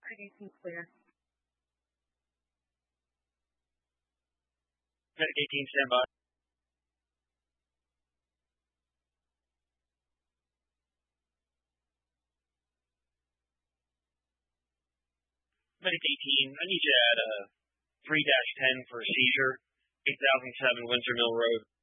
Producing clear. Medic 18, stand by. Medic 18, I need you at 3-10 for a seizure, 8007 Windsor Mill Road.